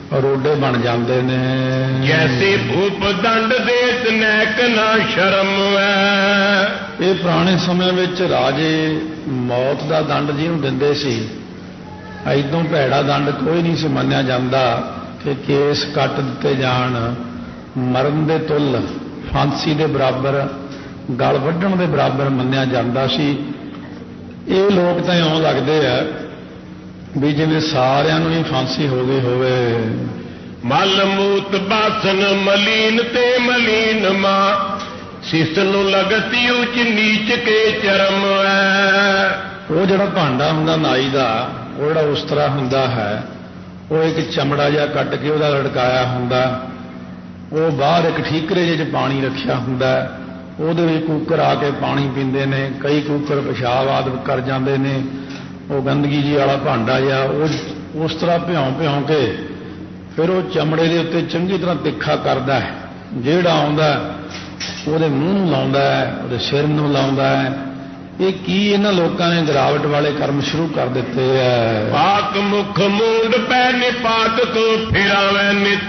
ਰੋਡੇ ਬਣ ਜਾਂਦੇ ਨੇ। ਜੈਸੇ ਭੂਪ ਦੰਡ ਦੇਤ ਨੈਕ ਨਾ ਸ਼ਰਮ ਹੈ। ਇਹ ਪੁਰਾਣੇ ਸਮੇਂ ਵਿੱਚ ਰਾਜੇ ਮੌਤ ਦਾ ਦੰਡ ਜਿਹਨੂੰ ਦਿੰਦੇ ਸੀ, ਐਦੋਂ ਭੈੜਾ ਦੰਡ ਕੋਈ ਨਹੀਂ ਸੀ ਮੰਨਿਆ ਜਾਂਦਾ ਕਿ ਕੇਸ ਕੱਟ ਦਿੱਤੇ ਜਾਣ, ਮਰਨ ਦੇ ਤੁੱਲ ਫਾਂਸੀ ਦੇ ਬਰਾਬਰ, ਗਲ ਵੱਢਣ ਦੇ ਬਰਾਬਰ ਮੰਨਿਆ ਜਾਂਦਾ ਸੀ। ਇਹ ਲੋਕ ਤਾਂ ਇਉਂ ਲੱਗਦੇ ਆ ਵੀ ਜਿਵੇਂ ਸਾਰਿਆਂ ਨੂੰ ਹੀ ਫਾਂਸੀ ਹੋ ਗਈ ਹੋਵੇ। ਮਲ ਮੂਤ ਬਾਸਨ ਮਲੀਨ ਤੇ ਮਲੀਨ ਮਾਂ, ਸਿਸ ਨੂੰ ਲਗਤੀ ਉੱਚ ਨੀਚ ਕੇ ਚਰਮ ਹੈ। ਉਹ ਜਿਹੜਾ ਭਾਂਡਾ ਹੁੰਦਾ ਨਾਈ ਦਾ, ਉਹ ਜਿਹੜਾ ਉਸ ਤਰ੍ਹਾਂ ਹੁੰਦਾ ਹੈ, ਉਹ ਇੱਕ ਚਮੜਾ ਜਿਹਾ ਕੱਟ ਕੇ ਉਹਦਾ ਲਟਕਾਇਆ ਹੁੰਦਾ, ਉਹ ਬਾਹਰ ਇੱਕ ਠੀਕਰੇ ਜਿਹੇ 'ਚ ਪਾਣੀ ਰੱਖਿਆ ਹੁੰਦਾ, ਉਹਦੇ ਵਿੱਚ ਕੂਕਰ ਆ ਕੇ ਪਾਣੀ ਪੀਂਦੇ ਨੇ, ਕਈ ਕੂਕਰ ਪਿਸ਼ਾਬ ਆਦਿ ਕਰ ਜਾਂਦੇ ਨੇ। ਉਹ ਗੰਦਗੀ ਜੀ ਵਾਲਾ ਭਾਂਡਾ ਜਿਹਾ ਉਹ ਉਸ ਤਰ੍ਹਾਂ ਭਿਉਂ ਕੇ ਫਿਰ ਉਹ ਚਮੜੇ ਦੇ ਉੱਤੇ ਚੰਗੀ ਤਰ੍ਹਾਂ ਤਿੱਖਾ ਕਰਦਾ ਹੈ। ਜਿਹੜਾ ਆਉਂਦਾ ਉਹਦੇ ਮੂੰਹ ਨੂੰ ਲਾਉਂਦਾ ਹੈ, ਉਹਦੇ ਸਿਰ ਨੂੰ ਲਾਉਂਦਾ ਹੈ। ਇਹ ਕੀ ਇਹਨਾਂ ਲੋਕਾਂ ਨੇ ਗਿਰਾਵਟ ਵਾਲੇ ਕਰਮ ਸ਼ੁਰੂ ਕਰ ਦਿੱਤੇ ਹੈ। ਪਾਕ ਮੁਖ ਮੂੰਡ ਪੈ ਨਿਪਾਕ ਕੋ ਫਿਰਾਵੇ ਨਿਤ।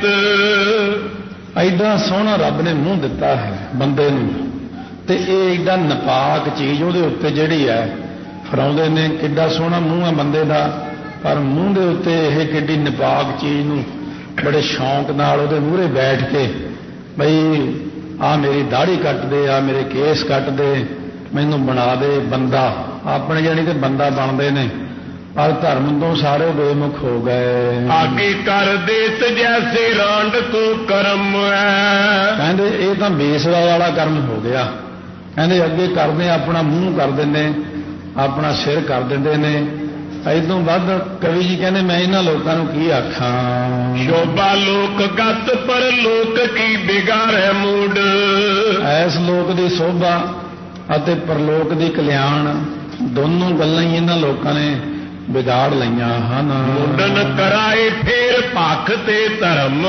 ਐਡਾ ਸੋਹਣਾ ਰੱਬ ਨੇ ਮੂੰਹ ਦਿੱਤਾ ਹੈ ਬੰਦੇ ਨੂੰ, ਤੇ ਇਹ ਐਡਾ ਨਪਾਕ ਚੀਜ਼ ਉਹਦੇ ਉੱਤੇ ਜਿਹੜੀ ਹੈ ਫਰਾਉਂਦੇ ਨੇ। ਕਿੱਡਾ ਸੋਹਣਾ ਮੂੰਹ ਹੈ ਬੰਦੇ ਦਾ, ਪਰ ਮੂੰਹ ਦੇ ਉੱਤੇ ਇਹ ਕਿੱਡੀ ਨਪਾਕ ਚੀਜ਼ ਨੂੰ ਬੜੇ ਸ਼ੌਂਕ ਨਾਲ ਉਹਦੇ ਮੂਹਰੇ ਬੈਠ ਕੇ, ਬਈ ਆ ਮੇਰੀ ਦਾੜੀ ਕੱਟ ਦੇ, ਆ ਮੇਰੇ ਕੇਸ ਕੱਟ ਦੇ, ਮੈਨੂੰ ਬਣਾ ਦੇ ਬੰਦਾ। ਆਪਣੇ ਜਾਣੀ ਤੇ ਬੰਦਾ ਬਣਦੇ ਨੇ, ਪਰ ਧਰਮ ਤੋਂ ਸਾਰੇ ਬੇਮੁਖ ਹੋ ਗਏ। ਆਗੇ ਕਰ ਦੇਤ ਜੈਸੇ ਰਾਂਡ ਕੋ ਕਰਮ ਹੈ। ਕਹਿੰਦੇ ਇਹ ਤਾਂ ਬੇਸਵਾ ਵਾਲਾ ਕਰਮ ਹੋ ਗਿਆ। ਕਹਿੰਦੇ ਅੱਗੇ ਕਰਦੇ ਆਪਣਾ ਮੂੰਹ ਕਰ ਦਿੰਦੇ, ਆਪਣਾ ਸਿਰ ਕਰ ਦਿੰਦੇ ਨੇ। ਇਦੋਂ ਵੱਧ ਕਵੀ ਜੀ ਕਹਿੰਦੇ ਮੈਂ ਇਹਨਾਂ ਲੋਕਾਂ ਨੂੰ ਕੀ ਆਖਾਂ। ਸ਼ੋਭਾ ਲੋਕ ਗਤ ਪਰ ਲੋਕ ਕੀ ਬਿਗਾੜੈ ਮੂਡ। ਐਸ ਲੋਕ ਦੀ ਸੋਭਾ ਅਤੇ ਪਰਲੋਕ ਦੀ ਕਲਿਆਣ ਦੋਨੋਂ ਗੱਲਾਂ ਹੀ ਇਹਨਾਂ ਲੋਕਾਂ ਨੇ ਵਿਗਾੜ ਲਈਆਂ ਹਨ। ਮੁੰਡਨ ਕਰਾਏ ਫੇਰ ਭਖ ਤੇ ਧਰਮ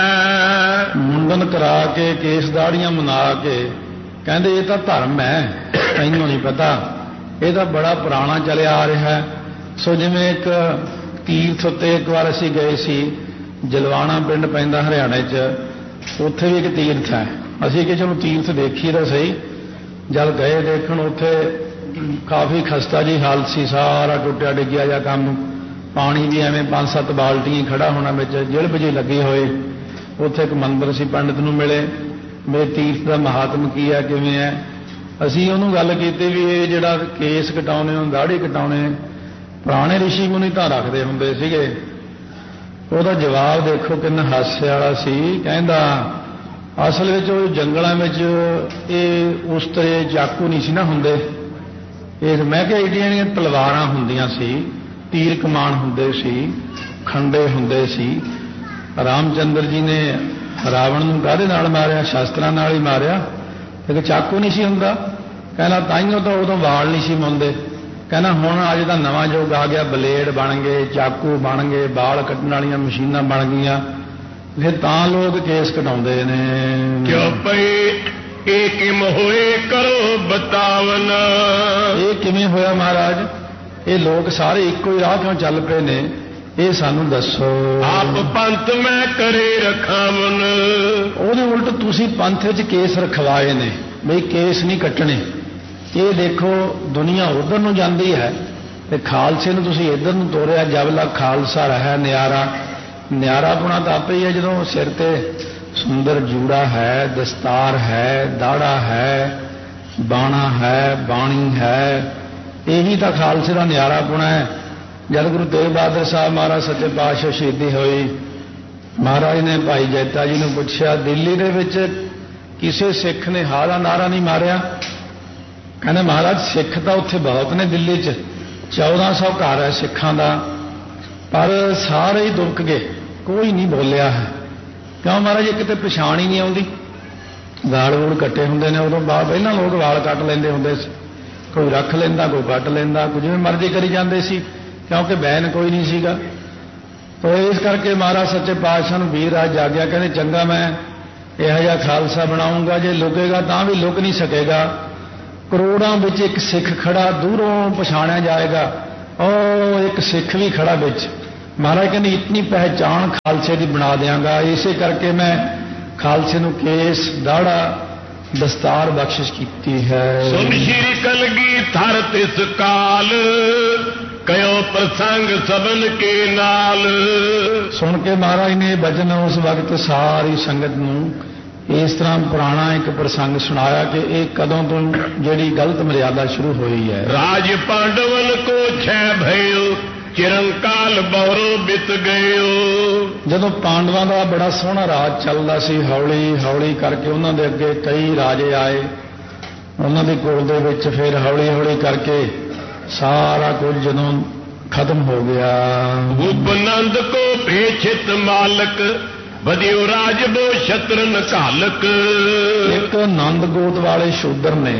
ਹੈ। ਮੁੰਡਨ ਕਰਾ ਕੇ ਕੇਸ ਦਾੜੀਆਂ ਮਨਾ ਕੇ ਕਹਿੰਦੇ ਇਹ ਤਾਂ ਧਰਮ ਹੈ, ਤੈਨੂੰ ਨਹੀਂ ਪਤਾ, ਇਹ ਤਾਂ ਬੜਾ ਪੁਰਾਣਾ ਚੱਲਿਆ ਆ ਰਿਹਾ ਹੈ। ਸੋ ਜਿਵੇਂ ਇੱਕ ਤੀਰਥ ਉੱਤੇ ਇੱਕ ਵਾਰ ਅਸੀਂ ਗਏ ਸੀ, ਜਲਵਾਣਾ ਪਿੰਡ ਪੈਂਦਾ ਹਰਿਆਣੇ 'ਚ, ਉੱਥੇ ਵੀ ਇੱਕ ਤੀਰਥ ਹੈ। ਅਸੀਂ ਕਿ ਚਲੋ ਤੀਰਥ ਦੇਖੀਏ ਤਾਂ ਸਹੀ। ਜਦ ਗਏ ਦੇਖਣ, ਉੱਥੇ ਕਾਫੀ ਖਸਤਾ ਜੀ ਹਾਲਤ ਸੀ, ਸਾਰਾ ਟੁੱਟਿਆ ਡਿੱਗਿਆ ਜਾਂ ਕੰਮ, ਪਾਣੀ ਵੀ ਐਵੇਂ 5-7 ਬਾਲਟੀਆਂ ਖੜਾ ਹੋਣਾ ਵਿੱਚ, ਜਿਲਬ ਜੀ ਲੱਗੇ ਹੋਏ। ਉੱਥੇ ਇੱਕ ਮੰਦਰ ਸੀ, ਪੰਡਿਤ ਨੂੰ ਮਿਲੇ, ਮੇਰੇ ਤੀਰਥ ਦਾ ਮਹਾਤਮ ਕੀ ਹੈ, ਕਿਵੇਂ ਹੈ। ਅਸੀਂ ਉਹਨੂੰ ਗੱਲ ਕੀਤੀ ਵੀ ਇਹ ਜਿਹੜਾ ਕੇਸ ਕਟਾਉਣੇ ਹੋ, ਦਾੜੀ ਕਟਾਉਣੇ, ਪੁਰਾਣੇ ਰਿਸ਼ੀ ਮੁਨੀ ਤਾਂ ਰੱਖਦੇ ਹੁੰਦੇ ਸੀਗੇ। ਉਹਦਾ ਜਵਾਬ ਦੇਖੋ ਕਿੰਨਾ ਹਾਸੇ ਵਾਲਾ ਸੀ। ਕਹਿੰਦਾ ਅਸਲ ਵਿੱਚ ਉਹ ਜੰਗਲਾਂ ਵਿੱਚ ਇਹ ਉਸ ਤਰ੍ਹਾਂ ਚਾਕੂ ਨਹੀਂ ਸੀ ਨਾ ਹੁੰਦੇ, ਇਹ ਮੈਂ ਕਿਹਾ ਏਡੀਆਂ ਤਲਵਾਰਾਂ ਹੁੰਦੀਆਂ ਸੀ, ਤੀਰ ਕਮਾਨ ਹੁੰਦੇ ਸੀ, ਖੰਡੇ ਹੁੰਦੇ ਸੀ। ਰਾਮਚੰਦਰ ਜੀ ਨੇ ਰਾਵਣ ਨੂੰ ਕਾਹਦੇ ਨਾਲ ਮਾਰਿਆ? ਸ਼ਾਸਤਰਾਂ ਨਾਲ ਹੀ ਮਾਰਿਆ, ਇੱਕ ਚਾਕੂ ਨਹੀਂ ਸੀ ਹੁੰਦਾ। ਕਹਿੰਦਾ ਤਾਈਓ ਤਾਂ ਉਦੋਂ ਵਾਲ ਨਹੀਂ ਸੀ ਮੁੰਦੇ। ਕਹਿੰਦਾ ਹੁਣ ਅੱਜ ਦਾ ਨਵਾਂ ਯੁੱਗ ਆ ਗਿਆ, ਬਲੇਡ ਬਣ ਗਏ, ਚਾਕੂ ਬਣ ਗਏ, ਵਾਲ ਕੱਟਣ ਵਾਲੀਆਂ ਮਸ਼ੀਨਾਂ ਬਣ ਗਈਆਂ, ਫਿਰ ਤਾਂ ਲੋਕ ਕੇਸ ਕਟਾਉਂਦੇ ਨੇ। ਕਿਉਂ ਪਈ ਇਹ ਕਿਮ ਹੋਏ ਕਰੋ ਬਤਾਵਨ। ਇਹ ਕਿਵੇਂ ਹੋਇਆ ਮਹਾਰਾਜ? ਇਹ ਲੋਕ ਸਾਰੇ ਇੱਕੋ ਹੀ ਰਾਹ ਕਿਉਂ ਚੱਲ ਪਏ ਨੇ, ਇਹ ਸਾਨੂੰ ਦੱਸੋ। ਆਪ ਪੰਥ ਮੈਂ ਕਰੇ ਰਖਾਵਨ। ਉਹਦੇ ਉਲਟ ਤੁਸੀਂ ਪੰਥ ਵਿੱਚ ਕੇਸ ਰਖਵਾਏ ਨੇ, ਬਈ ਕੇਸ ਨਹੀਂ ਕੱਟਣੇ। ਇਹ ਦੇਖੋ ਦੁਨੀਆ ਉਧਰ ਨੂੰ ਜਾਂਦੀ ਹੈ ਤੇ ਖਾਲਸੇ ਨੂੰ ਤੁਸੀਂ ਇੱਧਰ ਨੂੰ ਤੋਰਿਆ। ਜਬਲਾ ਖਾਲਸਾ ਰਹਾ ਨਿਆਰਾ, ਨਿਆਰਾ ਪੁਣਾ ਤਾਂ ਆਪੇ ਹੀ ਹੈ ਜਦੋਂ ਸਿਰ ਤੇ ਸੁੰਦਰ ਜੂੜਾ ਹੈ, ਦਸਤਾਰ ਹੈ, ਦਾੜਾ ਹੈ, ਬਾਣਾ ਹੈ, ਬਾਣੀ ਹੈ, ਇਹੀ ਤਾਂ ਖਾਲਸੇ ਦਾ ਨਿਆਰਾ ਪੁਣਾ ਹੈ। ਜਦ ਗੁਰੂ ਤੇਗ ਬਹਾਦਰ ਸਾਹਿਬ ਮਹਾਰਾਜ ਸੱਚੇ ਪਾਤਸ਼ਾਹ ਸ਼ਹੀਦੀ ਹੋਈ, ਮਹਾਰਾਜ ਨੇ ਭਾਈ ਜੈਤਾ ਜੀ ਨੂੰ ਪੁੱਛਿਆ, ਦਿੱਲੀ ਦੇ ਵਿੱਚ ਕਿਸੇ ਸਿੱਖ ਨੇ ਹਾਅ ਦਾ ਨਾਰਾ ਨਹੀਂ ਮਾਰਿਆ? ਕਹਿੰਦੇ ਮਹਾਰਾਜ ਸਿੱਖ ਤਾਂ ਉੱਥੇ ਬਹੁਤ ਨੇ ਦਿੱਲੀ 'ਚ, 1400 ਘਰ ਹੈ ਸਿੱਖਾਂ ਦਾ, ਪਰ ਸਾਰੇ ਹੀ ਦੁਬਕ ਗਏ, ਕੋਈ ਨਹੀਂ ਬੋਲਿਆ ਹੈ। ਕਿਉਂ ਮਹਾਰਾਜ? ਇੱਕ ਤੇ ਪਛਾਣ ਹੀ ਨਹੀਂ ਆਉਂਦੀ। ਵਾਲ ਵੂਲ ਕੱਟੇ ਹੁੰਦੇ ਨੇ, ਉਦੋਂ ਬਾਅਦ ਪਹਿਲਾਂ ਲੋਕ ਵਾਲ ਕੱਟ ਲੈਂਦੇ ਹੁੰਦੇ ਸੀ, ਕੋਈ ਰੱਖ ਲੈਂਦਾ, ਕੋਈ ਕੱਟ ਲੈਂਦਾ, ਕੋਈ ਜਿਵੇਂ ਮਰਜ਼ੀ ਕਰੀ ਜਾਂਦੇ ਸੀ, ਕਿਉਂਕਿ ਬੈਨ ਕੋਈ ਨਹੀਂ ਸੀਗਾ। ਤਾਂ ਇਸ ਕਰਕੇ ਮਹਾਰਾਜ ਸੱਚੇ ਪਾਤਸ਼ਾਹ ਨੂੰ ਵੀਰ ਰਾਜ ਜਾਗਿਆ, ਕਹਿੰਦੇ ਚੰਗਾ ਮੈਂ ਇਹੋ ਜਿਹਾ ਖਾਲਸਾ ਬਣਾਉਂਗਾ, ਜੇ ਲੁਕੇਗਾ ਤਾਂ ਵੀ ਲੁਕ ਨਹੀਂ ਸਕੇਗਾ। ਕਰੋੜਾਂ ਵਿੱਚ ਇੱਕ ਸਿੱਖ ਖੜਾ, ਦੂਰੋਂ ਪਛਾਣਿਆ ਜਾਏਗਾ, ਉਹ ਇੱਕ ਸਿੱਖ ਵੀ ਖੜਾ ਵਿੱਚ, ਮਹਾਰਾਜ ਕਹਿੰਦੇ ਇਤਨੀ ਪਹਿਚਾਣ ਖਾਲਸੇ ਦੀ ਬਣਾ ਦਿਆਂਗਾ, ਇਸੇ ਕਰਕੇ ਮੈਂ ਖਾਲਸੇ ਨੂੰ ਕੇਸ ਦਾੜਾ ਦਸਤਾਰ ਬਖਸ਼ਿਸ਼ ਕੀਤੀ ਹੈ। ਸੁਨ ਸ਼੍ਰੀ ਕਲਗੀਧਰ ਤਿਸ ਕਾਲ ਕਯੋ ਪ੍ਰਸੰਗ ਸਭਨ ਕੇ ਨਾਲ। ਸੁਣ ਕੇ ਮਹਾਰਾਜ ਨੇ ਬਚਨ ਉਸ ਵਕਤ ਸਾਰੀ ਸੰਗਤ ਨੂੰ ਇਸ ਤਰ੍ਹਾਂ ਪੁਰਾਣਾ ਇੱਕ ਪ੍ਰਸੰਗ ਸੁਣਾਇਆ ਕਿ ਇਹ ਕਦੋਂ ਤੋਂ ਜਿਹੜੀ ਗਲਤ ਮਰਿਆਦਾ ਸ਼ੁਰੂ ਹੋਈ ਹੈ। ਰਾਜ ਪਾਂਡਵਨ ਕੋ ਛੈ ਭਇਓ ਚਿਰੰਕਾਲ ਬੌਰੋ ਬਿਤ ਗਇਓ। ਜਦੋਂ ਪਾਂਡਵਾਂ ਦਾ ਬੜਾ ਸੋਹਣਾ ਰਾਜ ਚੱਲਦਾ ਸੀ, ਹੌਲੀ ਹੌਲੀ ਕਰਕੇ ਉਹਨਾਂ ਦੇ ਅੱਗੇ ਕਈ ਰਾਜੇ ਆਏ, ਉਹਨਾਂ ਦੇ ਕੋਲ ਦੇ ਵਿੱਚ ਫਿਰ ਹੌਲੀ ਹੌਲੀ ਕਰਕੇ ਸਾਰਾ ਕੁਝ ਜਦੋਂ ਖਤਮ ਹੋ ਗਿਆ। ਉਪਨੰਦ ਕੋ ਭੇਛਿਤ ਮਾਲਕ ਵਧਿਓ ਰਾਜ ਬੋ ਸ਼ਤਰਨ ਘਾਲਕ। ਇੱਕ ਨੰਦ ਗੋਤ ਵਾਲੇ ਸ਼ੂਦਰ ਨੇ,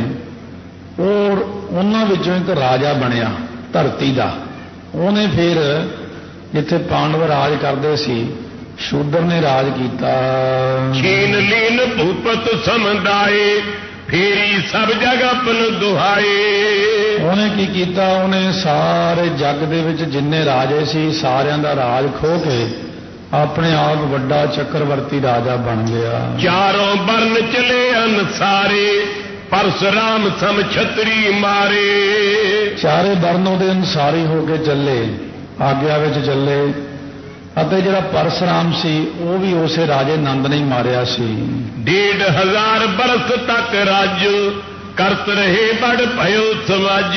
ਉਹਨਾਂ ਵਿੱਚੋਂ ਇੱਕ ਰਾਜਾ ਬਣਿਆ ਧਰਤੀ ਦਾ। ਉਹਨੇ ਫਿਰ ਜਿੱਥੇ ਪਾਂਡਵ ਰਾਜ ਕਰਦੇ ਸੀ, ਸ਼ੂਦਰ ਨੇ ਰਾਜ ਕੀਤਾ। ਛੀਨ ਲੀਨ ਭੂਪਤ ਸਮਦਾਏ ਫੇਰੀ ਸਭ ਜਗ ਆਪਨ ਦੁਹਾਏ। ਉਹਨੇ ਕੀ ਕੀਤਾ, ਉਹਨੇ ਸਾਰੇ ਜੱਗ ਦੇ ਵਿੱਚ ਜਿੰਨੇ ਰਾਜੇ ਸੀ ਸਾਰਿਆਂ ਦਾ ਰਾਜ ਖੋਹ ਕੇ ਆਪਣੇ ਆਪ ਵੱਡਾ ਚੱਕਰਵਰਤੀ ਰਾਜਾ ਬਣ ਗਿਆ। ਚਾਰੋਂ ਬਰਨ ਚਲੇ ਅਨਸਾਰੇ ਪਰਸਰਾਮ ਸਮ ਛਤਰੀ ਮਾਰੇ। ਚਾਰੇ ਬਰਨ ਉਹਦੇ ਅਨਸਾਰੀ ਹੋ ਕੇ ਚੱਲੇ, ਆਗਿਆ ਵਿੱਚ ਚੱਲੇ, ਅਤੇ ਜਿਹੜਾ ਪਰਸਰਾਮ ਸੀ ਉਹ ਵੀ ਉਸੇ ਰਾਜੇ ਨੰਦ ਨੇ ਮਾਰਿਆ ਸੀ। 1,500 ਬਰਸ ਤੱਕ ਰਾਜ ਕਰਤ ਰਹੇ ਬੜ ਭਇਓ ਸਮਾਜ।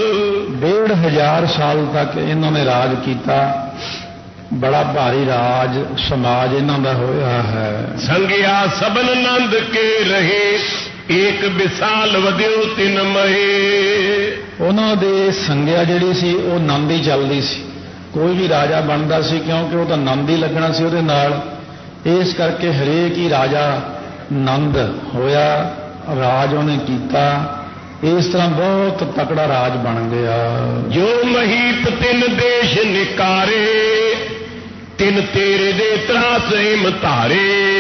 1,500 ਸਾਲ ਤੱਕ ਇਹਨਾਂ ਨੇ ਰਾਜ ਕੀਤਾ, ਬੜਾ ਭਾਰੀ ਰਾਜ ਸਮਾਜ ਇਹਨਾਂ ਦਾ ਹੋਇਆ ਹੈ। ਸੰਗਿਆ ਸਬਨ ਨੰਦ ਕੇ ਰਹੇ ਏਕ ਵਿਸਾਲ ਵਧਿਓ ਤਿਨ ਮਹੇ। ਉਹਨਾਂ ਦੇ ਸੰਗਿਆ ਜਿਹੜੀ ਸੀ ਉਹ ਨੰਦ ਹੀ ਚੱਲਦੀ ਸੀ। ਕੋਈ ਵੀ ਰਾਜਾ ਬਣਦਾ ਸੀ ਕਿਉਂਕਿ ਉਹ ਤਾਂ ਨੰਦ ਹੀ ਲੱਗਣਾ ਸੀ ਉਹਦੇ ਨਾਲ, ਇਸ ਕਰਕੇ ਹਰੇਕ ਹੀ ਰਾਜਾ ਨੰਦ ਹੋਇਆ, ਰਾਜ ਉਹਨੇ ਕੀਤਾ। ਇਸ ਤਰ੍ਹਾਂ ਬਹੁਤ ਤਕੜਾ ਰਾਜ ਬਣ ਗਿਆ। ਜੋ ਮਹੀਪ ਤਿੰਨ ਦੇਸ਼ ਨਿਕਾਰੇ ਤਿੰਨ ਤੇਰੇ ਦੇ ਤਰਾਸ ਹਿਮ ਧਾਰੇ।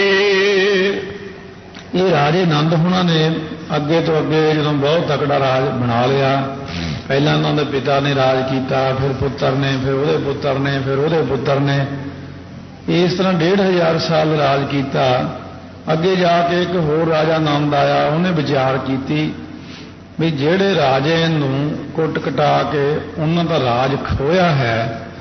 ਇਹ ਰਾਜੇ ਨੰਦ ਹੁਣਾਂ ਨੇ ਅੱਗੇ ਤੋਂ ਅੱਗੇ ਜਦੋਂ ਬਹੁਤ ਤਕੜਾ ਰਾਜ ਬਣਾ ਲਿਆ, ਪਹਿਲਾਂ ਉਹਨਾਂ ਦੇ ਪਿਤਾ ਨੇ ਰਾਜ ਕੀਤਾ, ਫਿਰ ਪੁੱਤਰ ਨੇ, ਫਿਰ ਉਹਦੇ ਪੁੱਤਰ ਨੇ, ਫਿਰ ਉਹਦੇ ਪੁੱਤਰ ਨੇ, ਇਸ ਤਰ੍ਹਾਂ 1,500 ਸਾਲ ਰਾਜ ਕੀਤਾ। ਅੱਗੇ ਜਾ ਕੇ ਇੱਕ ਹੋਰ ਰਾਜਾ ਨੰਦ ਆਇਆ, ਉਹਨੇ ਵਿਚਾਰ ਕੀਤੀ ਵੀ ਜਿਹੜੇ ਰਾਜੇ ਨੂੰ ਕੁੱਟ ਕਟਾ ਕੇ ਉਹਨਾਂ ਦਾ ਰਾਜ ਖੋਇਆ ਹੈ,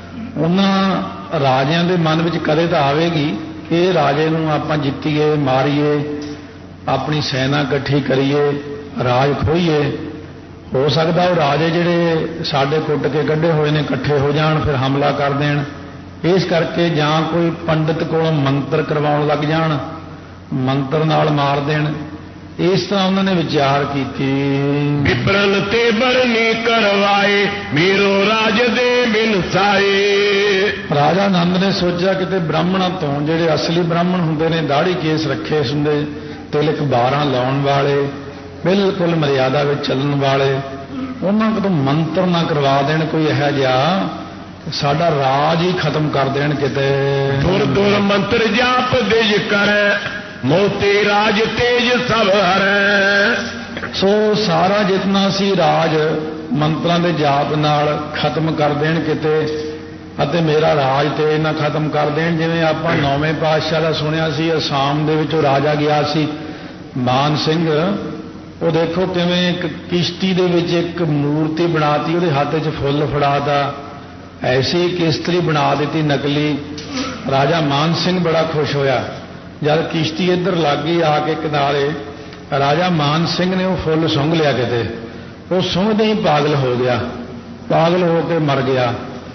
ਉਹਨਾਂ ਰਾਜਿਆਂ ਦੇ ਮਨ ਵਿੱਚ ਕਦੇ ਤਾਂ ਆਵੇਗੀ ਕਿ ਇਹ ਰਾਜੇ ਨੂੰ ਆਪਾਂ ਜਿੱਤੀਏ, ਮਾਰੀਏ, ਆਪਣੀ ਸੈਨਾ ਇਕੱਠੀ ਕਰੀਏ, ਰਾਜ ਖੋਈਏ। ਹੋ ਸਕਦਾ ਉਹ ਰਾਜੇ ਜਿਹੜੇ ਸਾਡੇ ਕੁੱਟ ਕੇ ਕੱਢੇ ਹੋਏ ਨੇ ਇਕੱਠੇ ਹੋ ਜਾਣ, ਫਿਰ ਹਮਲਾ ਕਰ ਦੇਣ। ਇਸ ਕਰਕੇ ਜਾਂ ਕੋਈ ਪੰਡਿਤ ਕੋਲੋਂ ਮੰਤਰ ਕਰਵਾਉਣ ਲੱਗ ਜਾਣ, ਮੰਤਰ ਨਾਲ ਮਾਰ ਦੇਣ। ਇਸ ਤਰ੍ਹਾਂ ਉਹਨਾਂ ਨੇ ਵਿਚਾਰ ਕੀਤੀ। ਵਿਪਰਨ ਤੇ ਬਰਨੀ ਕਰਵਾਏ ਮੇਰੋ ਰਾਜ ਦੇ ਬਿਨਸਾਏ। ਰਾਜਾ ਨੰਦ ਨੇ ਸੋਚਿਆ ਕਿਤੇ ਬ੍ਰਾਹਮਣਾਂ ਤੋਂ, ਜਿਹੜੇ ਅਸਲੀ ਬ੍ਰਾਹਮਣ ਹੁੰਦੇ ਨੇ, ਦਾੜੀ ਕੇਸ ਰੱਖੇ ਹੁੰਦੇ, ਤਿਲਕ 12 ਲਾਉਣ ਵਾਲੇ, ਬਿਲਕੁਲ ਮਰਿਆਦਾ ਵਿੱਚ ਚੱਲਣ ਵਾਲੇ, ਉਹਨਾਂ ਕੋਲੋਂ ਮੰਤਰ ਨਾ ਕਰਵਾ ਦੇਣ ਕੋਈ ਇਹੋ ਜਿਹਾ, ਸਾਡਾ ਰਾਜ ਹੀ ਖਤਮ ਕਰ ਦੇਣ ਕਿਤੇ। ਦੁਰ ਦੁਰ ਮੰਤਰ ਜਾਪ ਦੇਜ ਕਰੈ ਮੋਤੇ ਰਾਜ ਤੇਜ ਸਭ ਹਰੈ। ਸੋ ਸਾਰਾ ਜਿਤਨਾ ਸੀ ਰਾਜ ਮੰਤਰਾਂ ਦੇ ਜਾਪ ਨਾਲ ਖਤਮ ਕਰ ਦੇਣ ਕਿਤੇ, ਅਤੇ ਮੇਰਾ ਰਾਜ ਤੇ ਇਹਨਾਂ ਖਤਮ ਕਰ ਦੇਣ। ਜਿਵੇਂ ਆਪਾਂ 9ਵੇਂ ਪਾਤਸ਼ਾਹ ਦਾ ਸੁਣਿਆ ਸੀ, ਅਸਾਮ ਦੇ ਵਿੱਚ ਉਹ ਰਾਜਾ ਗਿਆ ਸੀ ਮਾਨ ਸਿੰਘ, ਉਹ ਦੇਖੋ ਕਿਵੇਂ ਇੱਕ ਕਿਸ਼ਤੀ ਦੇ ਵਿੱਚ ਇੱਕ ਮੂਰਤੀ ਬਣਾਤੀ, ਉਹਦੇ ਹੱਥ 'ਚ ਫੁੱਲ ਫੜਾਤਾ, ਐਸੀ ਕਿਸ਼ਤੀ ਬਣਾ ਦਿੱਤੀ ਨਕਲੀ। ਰਾਜਾ ਮਾਨ ਸਿੰਘ ਬੜਾ ਖੁਸ਼ ਹੋਇਆ। ਜਦ ਕਿਸ਼ਤੀ ਇੱਧਰ ਲੱਗ ਗਈ ਆ ਕੇ ਕਿਨਾਰੇ, ਰਾਜਾ ਮਾਨ ਸਿੰਘ ਨੇ ਉਹ ਫੁੱਲ ਸੁੰਘ ਲਿਆ ਕਿਤੇ, ਉਹ ਸੁੰਘਦੇ ਹੀ ਪਾਗਲ ਹੋ ਗਿਆ, ਪਾਗਲ ਹੋ ਕੇ ਮਰ ਗਿਆ।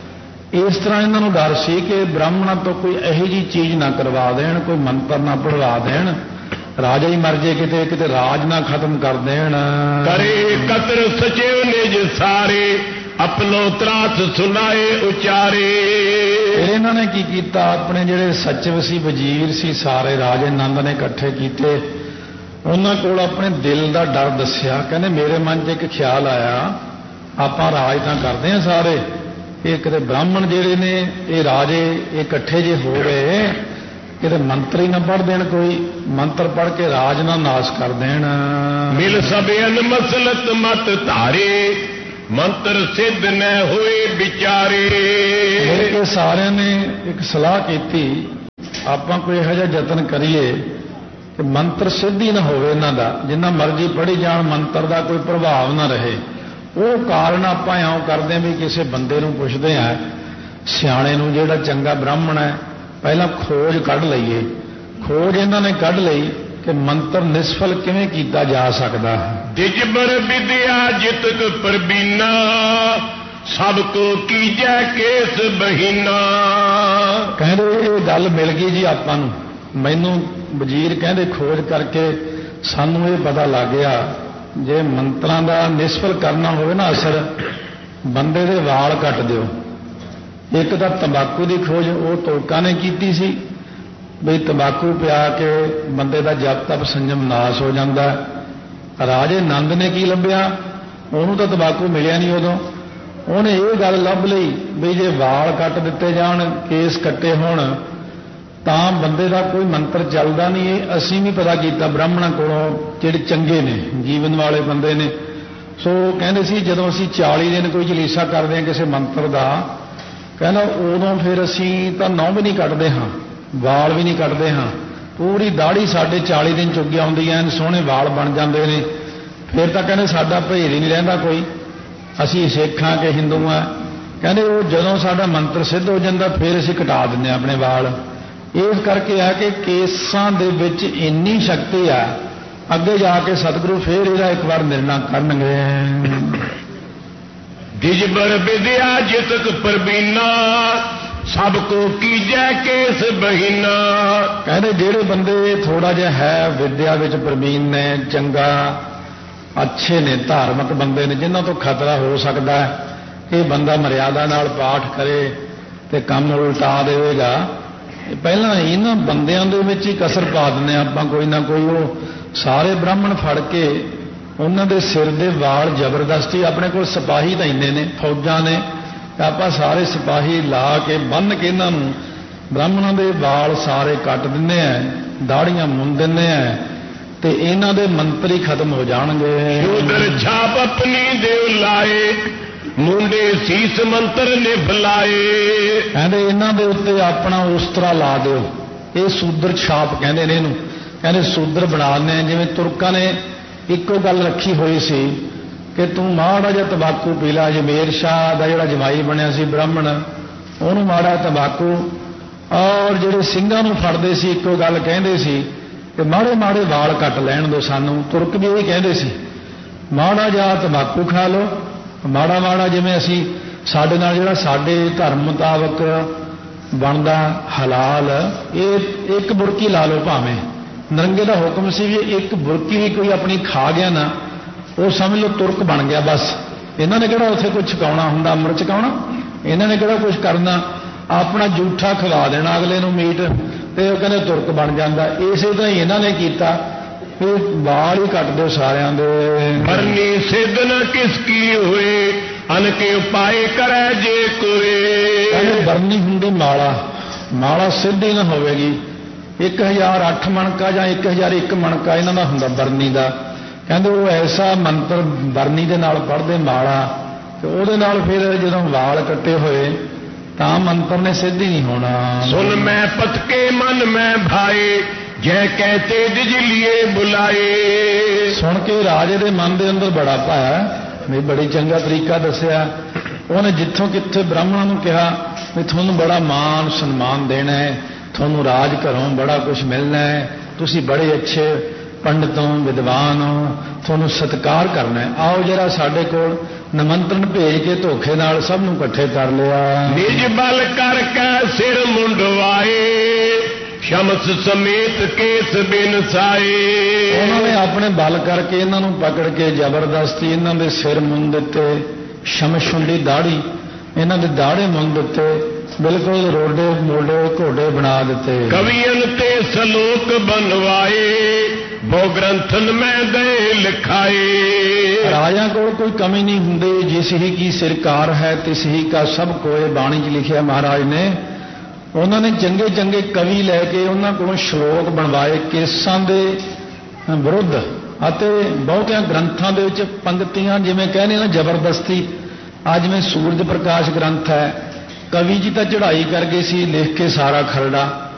ਇਸ ਤਰ੍ਹਾਂ ਇਹਨਾਂ ਨੂੰ ਡਰ ਸੀ ਕਿ ਬ੍ਰਾਹਮਣਾਂ ਤੋਂ ਕੋਈ ਇਹੋ ਜਿਹੀ ਚੀਜ਼ ਨਾ ਕਰਵਾ ਦੇਣ, ਕੋਈ ਮੰਤਰ ਨਾ ਪੜਵਾ ਦੇਣ, ਰਾਜਾ ਹੀ ਮਰ ਜੇ ਕਿਤੇ, ਕਿਤੇ ਰਾਜ ਨਾ ਖਤਮ ਕਰ ਦੇਣ। ਕਰੇ ਕਤਰ ਸਚਿਵ ਨਿਜ ਸਾਰੇ ਆਪਣੋ ਤਰਾਸ ਸੁਨਾਏ ਉਚਾਰੇ। ਫਿਰ ਇਹਨਾਂ ਨੇ ਕੀ ਕੀਤਾ, ਆਪਣੇ ਜਿਹੜੇ ਸਚਿਵ ਸੀ, ਵਜ਼ੀਰ ਸੀ, ਸਾਰੇ ਰਾਜੇ ਨੰਦ ਨੇ ਇਕੱਠੇ ਕੀਤੇ, ਉਹਨਾਂ ਕੋਲ ਆਪਣੇ ਦਿਲ ਦਾ ਡਰ ਦੱਸਿਆ। ਕਹਿੰਦੇ ਮੇਰੇ ਮਨ 'ਚ ਇੱਕ ਖਿਆਲ ਆਇਆ, ਆਪਾਂ ਰਾਜ ਤਾਂ ਕਰਦੇ ਹਾਂ ਸਾਰੇ, ਇਹ ਕਿਤੇ ਬ੍ਰਾਹਮਣ ਜਿਹੜੇ ਨੇ ਇਹ ਰਾਜੇ ਇਹ ਇਕੱਠੇ ਜੇ ਹੋ ਗਏ, ਕਿਤੇ ਮੰਤਰ ਹੀ ਨਾ ਪੜ੍ਹ ਦੇਣ, ਕੋਈ ਮੰਤਰ ਪੜ੍ਹ ਕੇ ਰਾਜ ਨਾ ਨਾਸ ਕਰ ਦੇਣ। ਮਿਲ ਸਭਿਅਨ ਮਸਲਤ ਮਤ ਧਾਰੇ ਮੰਤਰ ਸਿੱਧ ਨ ਹੋਏ ਵਿਚਾਰੇ। ਮਿਲ ਕੇ ਸਾਰਿਆਂ ਨੇ ਇੱਕ ਸਲਾਹ ਕੀਤੀ, ਆਪਾਂ ਕੋਈ ਇਹੋ ਜਿਹਾ ਯਤਨ ਕਰੀਏ ਕਿ ਮੰਤਰ ਸਿੱਧ ਹੀ ਨਾ ਹੋਵੇ ਇਹਨਾਂ ਦਾ, ਜਿੰਨਾ ਮਰਜ਼ੀ ਪੜ੍ਹੀ ਜਾਣ ਮੰਤਰ ਦਾ ਕੋਈ ਪ੍ਰਭਾਵ ਨਾ ਰਹੇ। ਉਹ ਕਾਰਨ ਆਪਾਂ ਇਉਂ ਕਰਦੇ ਹਾਂ ਵੀ ਕਿਸੇ ਬੰਦੇ ਨੂੰ ਪੁੱਛਦੇ ਹਾਂ, ਸਿਆਣੇ ਨੂੰ, ਜਿਹੜਾ ਚੰਗਾ ਬ੍ਰਾਹਮਣ ਹੈ, ਪਹਿਲਾਂ ਖੋਜ ਕੱਢ ਲਈਏ। ਖੋਜ ਇਹਨਾਂ ਨੇ ਕੱਢ ਲਈ ਕਿ ਮੰਤਰ ਨਿਸਫਲ ਕਿਵੇਂ ਕੀਤਾ ਜਾ ਸਕਦਾ ਹੈ। ਦਿਜਬਰ ਵਿਦਿਆ ਜਿਤਕ ਪ੍ਰਬੀਨਾ, ਸਭ ਕੋ ਕੀਜੈ ਕੇਸ ਬਹੀਨਾ। ਕਹਿੰਦੇ ਇਹ ਗੱਲ ਮਿਲ ਗਈ ਜੀ ਆਪਾਂ ਨੂੰ। ਮੈਨੂੰ ਵਜ਼ੀਰ ਕਹਿੰਦੇ ਖੋਜ ਕਰਕੇ ਸਾਨੂੰ ਇਹ ਪਤਾ ਲੱਗ ਗਿਆ, ਜੇ ਮੰਤਰਾਂ ਦਾ ਨਿਸਫਲ ਕਰਨਾ ਹੋਵੇ ਨਾ ਅਸਰ, ਬੰਦੇ ਦੇ ਵਾਲ ਕੱਟ ਦਿਓ। ਇੱਕ ਤਾਂ ਤੰਬਾਕੂ ਦੀ ਖੋਜ ਉਹ ਤੋਲਕਾਂ ਨੇ ਕੀਤੀ ਸੀ, ਬਈ ਤੰਬਾਕੂ ਪਿਆ ਕੇ ਬੰਦੇ ਦਾ ਜਪ ਤਪ ਸੰਜਮ ਨਾਸ ਹੋ ਜਾਂਦਾ। ਰਾਜੇ ਨੰਦ ਨੇ ਕੀ ਲੱਭਿਆ, ਉਹਨੂੰ ਤਾਂ ਤੰਬਾਕੂ ਮਿਲਿਆ ਨਹੀਂ ਉਦੋਂ, ਉਹਨੇ ਇਹ ਗੱਲ ਲੱਭ ਲਈ ਵੀ ਜੇ ਵਾਲ ਕੱਟ ਦਿੱਤੇ ਜਾਣ, ਕੇਸ ਕੱਟੇ ਹੋਣ, ਤਾਂ ਬੰਦੇ ਦਾ ਕੋਈ ਮੰਤਰ ਚੱਲਦਾ ਨਹੀਂ। ਇਹ ਅਸੀਂ ਵੀ ਪਤਾ ਕੀਤਾ ਬ੍ਰਾਹਮਣਾਂ ਕੋਲੋਂ, ਜਿਹੜੇ ਚੰਗੇ ਨੇ, ਜੀਵਨ ਵਾਲੇ ਬੰਦੇ ਨੇ। ਸੋ ਕਹਿੰਦੇ ਸੀ ਜਦੋਂ ਅਸੀਂ 40 ਦਿਨ ਕੋਈ ਜਲੀਸਾ ਕਰਦੇ ਹਾਂ ਕਿਸੇ ਮੰਤਰ ਦਾ, ਕਹਿੰਦਾ ਉਦੋਂ ਫਿਰ ਅਸੀਂ ਤਾਂ ਨਹੁੰ ਵੀ ਨਹੀਂ ਕੱਟਦੇ ਹਾਂ, ਵਾਲ ਵੀ ਨਹੀਂ ਕੱਟਦੇ ਹਾਂ, ਪੂਰੀ ਦਾੜੀ ਸਾਡੇ 40 ਦਿਨ ਚੁੱਕ ਆਉਂਦੀ ਐ, ਸੋਹਣੇ ਵਾਲ ਬਣ ਜਾਂਦੇ ਨੇ। ਫਿਰ ਤਾਂ ਕਹਿੰਦੇ ਸਾਡਾ ਭੇਦ ਹੀ ਨਹੀਂ ਰਹਿੰਦਾ ਕੋਈ, ਅਸੀਂ ਸਿੱਖ ਹਾਂ ਕਿ ਹਿੰਦੂ ਹਾਂ। ਕਹਿੰਦੇ ਉਹ ਜਦੋਂ ਸਾਡਾ ਮੰਤਰ ਸਿੱਧ ਹੋ ਜਾਂਦਾ ਫਿਰ ਅਸੀਂ ਕਟਾ ਦਿੰਦੇ ਹਾਂ ਆਪਣੇ ਵਾਲ। ਇਸ ਕਰਕੇ ਆ ਕਿ ਕੇਸਾਂ ਦੇ ਵਿੱਚ ਇੰਨੀ ਸ਼ਕਤੀ ਆ, ਅੱਗੇ ਜਾ ਕੇ ਸਤਿਗੁਰੂ ਫਿਰ ਇਹਦਾ ਇੱਕ ਵਾਰ ਨਿਰਣਾ ਕਰਨਗੇ। ਦਿਜਬਰ ਵਿਦਿਆ ਜਿਤਕ ਪ੍ਰਬੀਨਾ, ਸਭ ਕੋ ਕੀਜੈ ਕੇਸ ਬਹੀਨਾ। ਕਹਿੰਦੇ ਜਿਹੜੇ ਬੰਦੇ ਥੋੜਾ ਜਿਹਾ ਹੈ ਵਿਦਿਆ ਵਿੱਚ ਪ੍ਰਬੀਨ ਨੇ, ਚੰਗਾ ਅੱਛੇ ਨੇ, ਧਾਰਮਿਕ ਬੰਦੇ ਨੇ, ਜਿਨ੍ਹਾਂ ਤੋਂ ਖਤਰਾ ਹੋ ਸਕਦਾ ਕਿ ਬੰਦਾ ਮਰਿਆਦਾ ਨਾਲ ਪਾਠ ਕਰੇ ਤੇ ਕੰਮ ਉਲਟਾ ਦੇਵੇਗਾ, ਪਹਿਲਾਂ ਇਹਨਾਂ ਬੰਦਿਆਂ ਦੇ ਵਿੱਚ ਹੀ ਕਸਰ ਪਾ ਦਿੰਦੇ ਆਪਾਂ ਕੋਈ ਨਾ ਕੋਈ। ਉਹ ਸਾਰੇ ਬ੍ਰਾਹਮਣ ਫੜ ਕੇ ਉਹਨਾਂ ਦੇ ਸਿਰ ਦੇ ਵਾਲ ਜ਼ਬਰਦਸਤੀ, ਆਪਣੇ ਕੋਲ ਸਿਪਾਹੀ ਤਾਂ ਇੰਨੇ ਨੇ, ਫੌਜਾਂ ਨੇ, ਆਪਾਂ ਸਾਰੇ ਸਿਪਾਹੀ ਲਾ ਕੇ ਬੰਨ੍ਹ ਕੇ ਇਹਨਾਂ ਨੂੰ ਬ੍ਰਾਹਮਣਾਂ ਦੇ ਵਾਲ ਸਾਰੇ ਕੱਟ ਦਿੰਦੇ ਆ, ਦਾੜੀਆਂ ਮੁੰਨ ਦਿੰਦੇ ਆ, ਤੇ ਇਹਨਾਂ ਦੇ ਮੰਤਰ ਹੀ ਖਤਮ ਹੋ ਜਾਣਗੇ। ਸ਼ੂਦਰ ਛਾਪ ਆਪਣੀ ਦੇਵ ਲਾਏ, ਮੁੰਡੇ ਸੀਸ ਮੰਤਰ ਨਿਭ ਲਾਏ। ਕਹਿੰਦੇ ਇਹਨਾਂ ਦੇ ਉੱਤੇ ਆਪਣਾ ਉਸਤਰਾ ਲਾ ਦਿਓ। ਇਹ ਸੂਦਰ ਛਾਪ ਕਹਿੰਦੇ ਨੇ ਇਹਨੂੰ। ਕਹਿੰਦੇ ਸੂਦਰ ਬਣਾ ਦਿੰਦੇ, ਜਿਵੇਂ ਤੁਰਕਾਂ ਨੇ ਇੱਕੋ ਗੱਲ ਰੱਖੀ ਹੋਈ ਸੀ ਕਿ ਤੂੰ ਮਾੜਾ ਜਿਹਾ ਤੰਬਾਕੂ ਪੀ ਲਾ। ਜਮੇਰ ਸ਼ਾਹ ਦਾ ਜਿਹੜਾ ਜਮਾਈ ਬਣਿਆ ਸੀ ਬ੍ਰਾਹਮਣ, ਉਹਨੂੰ ਮਾੜਾ ਤੰਬਾਕੂ, ਔਰ ਜਿਹੜੇ ਸਿੰਘਾਂ ਨੂੰ ਫੜਦੇ ਸੀ ਇੱਕੋ ਗੱਲ ਕਹਿੰਦੇ ਸੀ ਕਿ ਮਾੜੇ ਮਾੜੇ ਵਾਲ ਕੱਟ ਲੈਣ ਦਿਓ ਸਾਨੂੰ। ਤੁਰਕ ਵੀ ਇਹ ਕਹਿੰਦੇ ਸੀ, ਮਾੜਾ ਜਿਹਾ ਤੰਬਾਕੂ ਖਾ ਲਓ, ਮਾੜਾ ਮਾੜਾ ਜਿਵੇਂ ਅਸੀਂ ਸਾਡੇ ਨਾਲ ਜਿਹੜਾ ਸਾਡੇ ਧਰਮ ਮੁਤਾਬਕ ਬਣਦਾ ਹਲਾਲ, ਇਹ ਇੱਕ ਬੁਰਕੀ ਲਾ ਲਓ ਭਾਵੇਂ। ਨਰੰਗੇ ਦਾ ਹੁਕਮ ਸੀ ਵੀ ਇੱਕ ਬੁਰਕੀ ਵੀ ਕੋਈ ਆਪਣੀ ਖਾ ਗਿਆ ਨਾ, ਉਹ ਸਮਝ ਲਓ ਤੁਰਕ ਬਣ ਗਿਆ ਬਸ। ਇਹਨਾਂ ਨੇ ਕਿਹੜਾ ਉੱਥੇ ਕੁਝ ਛਕਾਉਣਾ ਹੁੰਦਾ, ਅੰਮ੍ਰਿਤ ਛਕਾਉਣਾ, ਇਹਨਾਂ ਨੇ ਕਿਹੜਾ ਕੁਝ ਕਰਨਾ, ਆਪਣਾ ਜੂਠਾ ਖਵਾ ਦੇਣਾ ਅਗਲੇ ਨੂੰ ਮੀਟ, ਤੇ ਉਹ ਕਹਿੰਦੇ ਤੁਰਕ ਬਣ ਜਾਂਦਾ। ਇਸੇ ਤਰ੍ਹਾਂ ਹੀ ਇਹਨਾਂ ਨੇ ਕੀਤਾ, ਵਾਲ ਹੀ ਕੱਟ ਦਿਓ ਸਾਰਿਆਂ ਦੇ। ਬਰਨੀ ਸਿੱਧ ਨ ਕਿਸ ਕੀ ਹੋਏ, ਅਨਕੇ ਉਪਾਏ ਕਰੈ ਜੇ ਕੋਏ। ਕਹਿੰਦੇ ਬਰਨੀ ਹੁੰਦੀ ਮਾਲਾ, ਮਾਲਾ ਸਿੱਧ ਹੀ ਨਾ ਹੋਵੇਗੀ। 1008 ਮਣਕਾ ਜਾਂ 1001 ਮਣਕਾ ਇਹਨਾਂ ਦਾ ਹੁੰਦਾ ਬਰਨੀ ਦਾ। ਕਹਿੰਦੇ ਉਹ ਐਸਾ ਮੰਤਰ ਬਰਨੀ ਦੇ ਨਾਲ ਪੜ੍ਹਦੇ ਮਾਲਾ, ਤੇ ਉਹਦੇ ਨਾਲ ਫਿਰ ਜਦੋਂ ਵਾਲ ਕੱਟੇ ਹੋਏ ਤਾਂ ਮੰਤਰ ਨੇ ਸਿੱਧ ਹੀ ਨਹੀਂ ਹੋਣਾ। ਸੁਨ ਮੈਂ ਪਤਕੇ ਮਨ ਮੈਂ ਭਾਏ, ਜੈ ਕਹਤੇ ਦਿਜ ਲਿਏ ਬੁਲਾਏ। ਸੁਣ ਕੇ ਰਾਜੇ ਦੇ ਮਨ ਦੇ ਅੰਦਰ ਬੜਾ ਭਾਇਆ, ਵੀ ਬੜੀ ਚੰਗਾ ਤਰੀਕਾ ਦੱਸਿਆ ਉਹਨੇ। ਜਿੱਥੋਂ ਕਿੱਥੇ ਬ੍ਰਾਹਮਣਾਂ ਨੂੰ ਕਿਹਾ ਵੀ ਤੁਹਾਨੂੰ ਬੜਾ ਮਾਣ ਸਨਮਾਨ ਦੇਣਾ ਹੈ, ਤੁਹਾਨੂੰ ਰਾਜ ਘਰੋਂ ਬੜਾ ਕੁਝ ਮਿਲਣਾ ਹੈ, ਤੁਸੀਂ ਬੜੇ ਅੱਛੇ ਪੰਡਤ ਹੋ, ਵਿਦਵਾਨ ਹੋ, ਤੁਹਾਨੂੰ ਸਤਿਕਾਰ ਕਰਨਾ ਹੈ, ਆਓ ਜਰਾ ਸਾਡੇ ਕੋਲ। ਨਿਮੰਤਰਣ ਭੇਜ ਕੇ ਧੋਖੇ ਨਾਲ ਸਭ ਨੂੰ ਇਕੱਠੇ ਕਰ ਲਿਆ। ਨਿਜ ਬਲ ਕਰਕੇ ਸਿਰ ਮੁੰਡਵਾਏ, ਸ਼ਮਸ ਸਮੇਤ ਕੇਸ ਬਿਨਸਾਏ। ਉਹਨਾਂ ਨੇ ਆਪਣੇ ਬਲ ਕਰਕੇ ਇਹਨਾਂ ਨੂੰ ਪਕੜ ਕੇ ਜ਼ਬਰਦਸਤੀ ਇਹਨਾਂ ਦੇ ਸਿਰ ਮੁੰਨ ਦਿੱਤੇ। ਸ਼ਮਸ਼ ਹੁੰਦੀ ਦਾੜੀ, ਇਹਨਾਂ ਦੇ ਦਾੜੇ ਮੁੰਨ ਦਿੱਤੇ, ਬਿਲਕੁਲ ਰੋਡੇ ਮੋਢੇ ਘੋੜੇ ਬਣਾ ਦਿੱਤੇ। ਕਵੀਆਂ ਤੇ ਸਲੋਕ ਬਣਵਾਏ, ਬਹੁ ਗ੍ਰੰਥਨ ਮੈਂ ਗਏ ਲਿਖਾਏ। ਰਾਜਾ ਕੋਲ ਕੋਈ ਕਮੀ ਨਹੀਂ ਹੁੰਦੀ, ਜਿਸ ਹੀ ਕੀ ਸਰਕਾਰ ਹੈ ਤਿਸ ਹੀ ਕਾ ਸਭ ਕੋਏ, ਬਾਣੀ 'ਚ ਲਿਖਿਆ ਮਹਾਰਾਜ ਨੇ। ਉਹਨਾਂ ਨੇ ਚੰਗੇ ਚੰਗੇ ਕਵੀ ਲੈ ਕੇ ਉਹਨਾਂ ਕੋਲੋਂ ਸ਼ਲੋਕ ਬਣਵਾਏ ਕੇਸਾਂ ਦੇ ਵਿਰੁੱਧ, ਅਤੇ ਬਹੁਤਿਆਂ ਗ੍ਰੰਥਾਂ ਦੇ ਵਿੱਚ ਪੰਕਤੀਆਂ ਜਿਵੇਂ ਕਹਿੰਦੇ ਨਾ ਜ਼ਬਰਦਸਤੀ, ਅੱਜ ਜਿਵੇਂ ਸੂਰਜ ਪ੍ਰਕਾਸ਼ ਗ੍ਰੰਥ ਹੈ, ਕਵੀ ਜੀ ਤਾਂ ਚੜ੍ਹਾਈ ਕਰ ਗਏ ਸੀ ਲਿਖ ਕੇ ਸਾਰਾ ਖਰੜਾ,